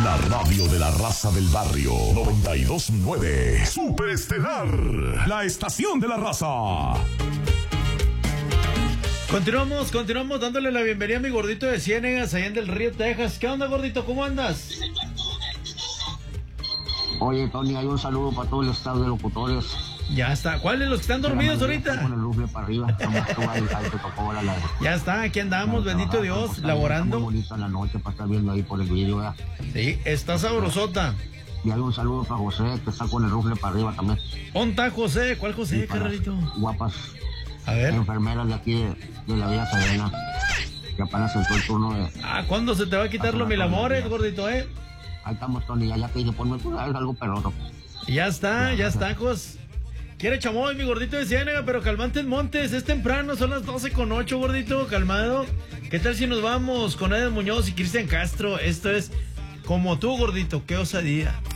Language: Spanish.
La radio de la raza del barrio. 92.9. Superestelar. La estación de la raza. Continuamos dándole la bienvenida a mi gordito de Ciénegas, allá en del Río, Texas. ¿Qué onda, gordito? ¿Cómo andas? Oye, Tony, hay un saludo para todo el estado de locutores. Ya está. ¿Cuáles los que están dormidos ahorita? Con el rufle para arriba. Ya está, aquí andamos, bendito Dios, laborando. Muy bonita la noche para estar viendo ahí por el vídeo, ¿verdad? Sí, está sabrosota. Y hay un saludo para José, que está con el rufle para arriba también. ¿Dónde está José? ¿Cuál José, carnalito? Guapas A ver. enfermeras de aquí, de la Villa Serena, que apenas sentó el turno de... ¿Cuándo se te va a quitar los mil amores, gordito, Ahí estamos, Tony, ya te dije, ponme algo perroso. Ya está, Jos. Quiere chamoy, mi gordito de Ciénega, pero Calmantes Montes, es temprano, son las 12:08, gordito, calmado. ¿Qué tal si nos vamos con Eden Muñoz y Cristian Castro? Esto es Como Tú, gordito, qué osadía.